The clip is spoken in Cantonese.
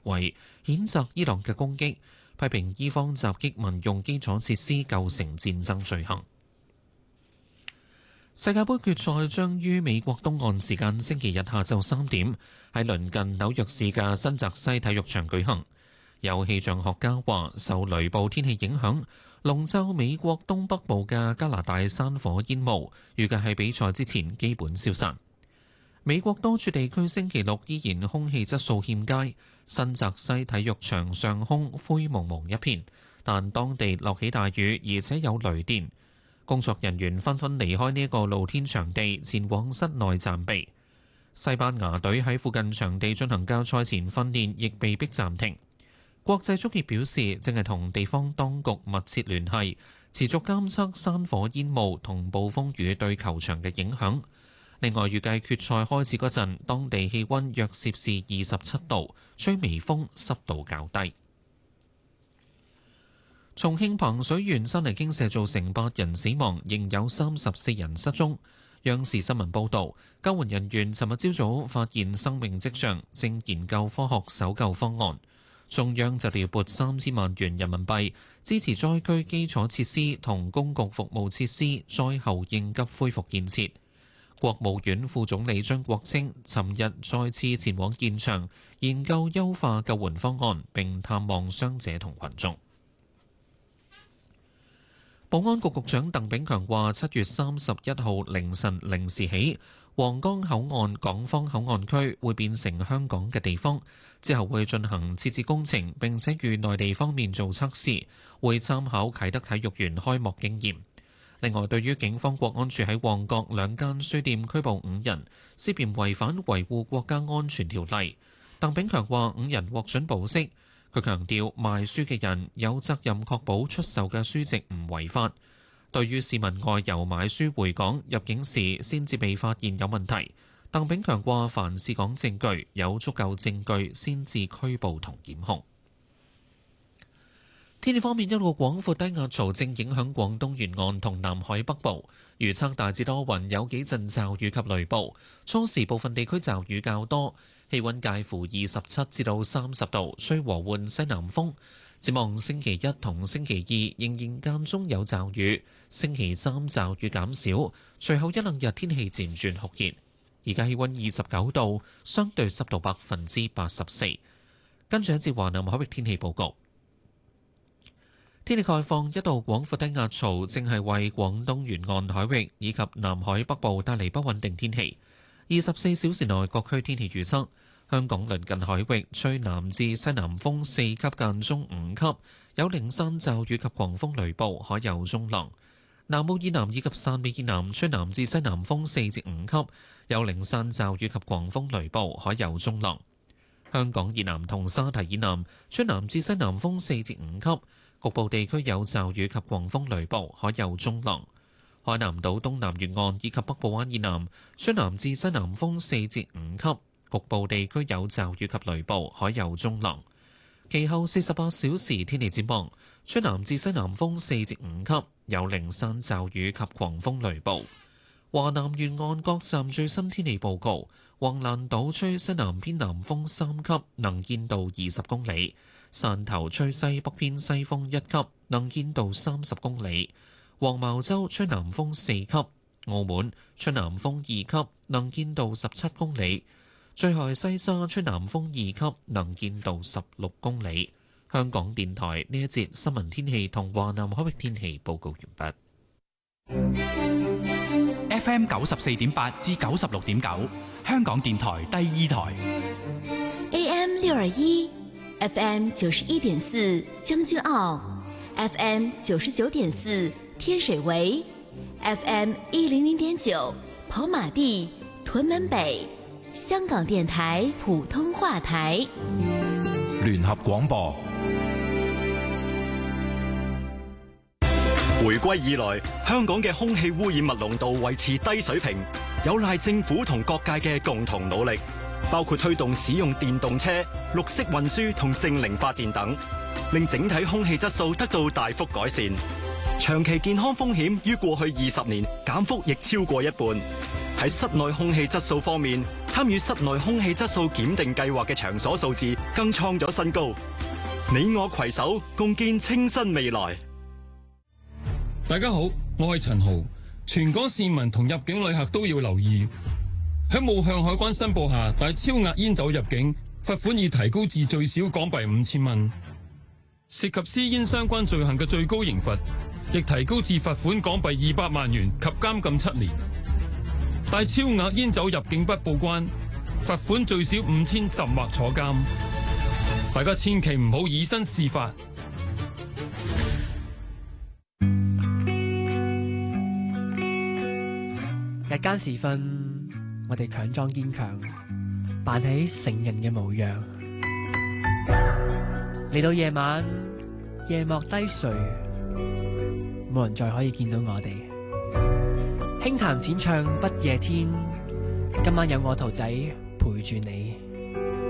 為，譴責伊朗嘅攻擊，批評伊方襲擊民用基礎設施構成戰爭罪行。世界盃決賽將於美國東岸時間星期日下晝3點喺鄰近紐約市嘅新澤西體育場舉行。有氣象學家話，受雷暴天氣影響，籠罩美國東北部嘅加拿大山火煙霧，預計喺比賽之前基本消散。美國多處地區星期六依然空氣質素欠佳，新澤西體育場上空灰蒙蒙一片，但當地落起大雨，而且有雷電。工作人員紛紛離開呢一個露天場地，前往室內暫避。西班牙隊喺附近場地進行嘅賽前訓練，亦被迫暫停。國際足協表示，正係同地方當局密切聯繫，持續監測山火煙霧同暴風雨對球場嘅影響。另外，預計決賽開始嗰陣，當地氣温約攝氏27度，吹微風，濕度較低。重慶彭水縣山泥傾瀉造成8人死亡，仍有34人失蹤。央視新聞報導，救援人員尋日朝早發現生命跡象，正研究科學搜救方案。中央就調撥3000萬元人民幣，支持災區基礎設施同公共服務設施災後應急恢復建設。國務院副總理張國清尋日再次前往現場，研究優化救援方案，並探望傷者同群眾。保安局局長鄧炳強話：7月31號凌晨0時起，皇崗口岸港方口岸區會變成香港嘅地方，之後會進行設置工程，並且與內地方面做測試，會參考啟德體育園開幕經驗。另外，對於警方國安處喺旺角2間書店拘捕5人，涉嫌違反維護國家安全條例，鄧炳強話5人獲准保釋。佢強調，賣書嘅人有責任確保出售嘅書籍唔違法。對於市民外遊買書回港入境時先至被發現有問題，鄧炳強話：凡事講證據，有足夠證據先至拘捕同檢控。天氣方面，一個廣闊低壓槽正影響廣東沿岸同南海北部，預測大致多雲，有幾陣驟雨及雷暴，初時部分地區驟雨較多。氣溫介乎27至到30度，吹和緩西南風。展望星期一同星期二仍然間中有驟雨，星期三驟雨減少，隨後一兩日天氣漸轉酷熱。而家氣溫29度，相對濕度84%。跟住一節華南海域天氣報告。天氣概況，一道廣闊低壓槽正係為廣東沿岸海域以及南海北部帶嚟不穩定天氣。24小時內各區天氣預測：香港鄰近海域吹南至西南風4級間中5級，有零散驟雨及狂風雷暴，海有中浪。南澳以南以及汕尾以南吹南至西南風4至5級，有零散驟雨及狂風雷暴，海有中浪。香港以南同沙堤以南吹南至西南風4至5級，局部地區有驟雨及狂風雷暴，海有中浪。海南島東南沿岸以及北部灣以南吹南至西南風4至5級，局部地區有驟雨及雷暴，海有中浪。其後48小時天氣展望，吹南至西南風4至5級，有零散驟雨及狂風雷暴。華南沿岸各站最新天氣報告：橫瀾島吹西南偏南風3級，能見度20公里；汕頭吹西北偏西風1級，能見度30公里。黃茅洲吹南風4級，澳門吹南風2級，能見度17公里。最後係西沙吹南風2級，能見度16公里。香港電台呢一節新聞天氣同華南海域天氣報告完畢。FM 94.8至96.9，香港電台第2台。 AM 621 ，FM 91.4，將軍澳 ，FM 99.4。天水圍 FM 100.9，跑馬地、屯門北，香港電台普通話台。 聯合廣播。 回歸以來，香港嘅空氣污染物濃度維持低水平，有賴政府同各界嘅共同努力，包括推動使用電動車、綠色運輸同淨零發電等，令整體空氣質素得到大幅改善。長期健康風險於過去20年減幅亦超過一半。喺室內空氣質素方面， 參與室內空氣質素檢定計劃嘅場所數字更創咗新高。你我攜手共建清新未來。 大家好，我係陳豪。全港市民同入境旅客都要留意，喺冇向海關申報下帶超額煙酒入境，罰款已提高至最少港幣5000蚊。涉及私煙相關罪行嘅最高刑罰亦提高至罰款港幣200萬元及監禁7年。帶超額煙酒入境不報關，罰款最少5000甚或坐監。大家千祈唔好以身試法。 日間時分，我哋強裝堅強，扮起成人嘅模樣。嚟到夜晚，夜幕低垂，冇人再可以見到我哋。輕彈淺唱不夜天，今晚有我圖仔陪住你。